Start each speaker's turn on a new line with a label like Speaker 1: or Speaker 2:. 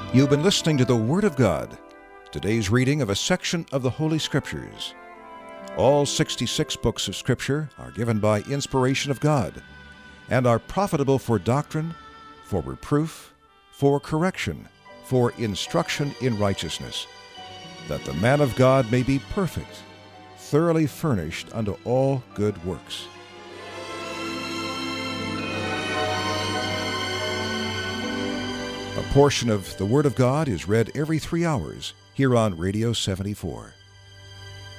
Speaker 1: You've been listening to the Word of God, today's reading of a section of the Holy Scriptures. All 66 books of Scripture are given by inspiration of God and are profitable for doctrine, for reproof, for correction, for instruction in righteousness, that the man of God may be perfect, thoroughly furnished unto all good works. A portion of the Word of God is read every 3 hours here on Radio 74.